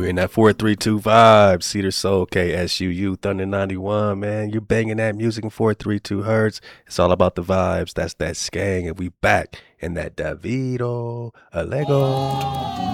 We're in that 432 vibe. Cedar Soul, KSUU, Thunder 91, man. You're banging that music in 432 hertz. It's all about the vibes. That's that skang. And we back in that Davido Alego.